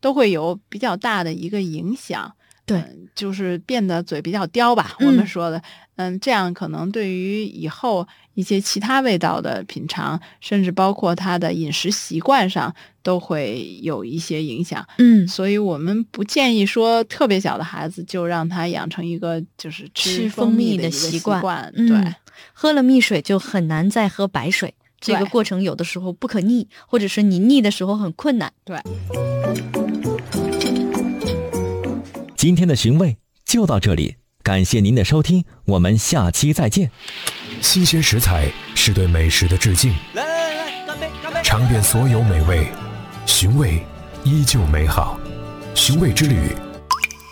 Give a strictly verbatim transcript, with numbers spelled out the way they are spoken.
都会有比较大的一个影响。 对、 嗯，就是变得嘴比较刁吧， 嗯、 我们说的，嗯，这样可能对于以后一些其他味道的品尝，甚至包括他的饮食习惯上，都会有一些影响。 嗯， 所以我们不建议说特别小的孩子就让他养成一个就是吃蜂蜜的习惯。 惯嗯、 对， 喝了蜜水就很难再喝白水，这个过程有的时候不可逆，或者是你逆的时候很困难。 对。 今天的寻味就到这里，感谢您的收听，我们下期再见。 新鲜食材是对美食的致敬， 来来来来，干杯干杯！ 尝遍所有美味，寻味依旧美好。寻味之旅，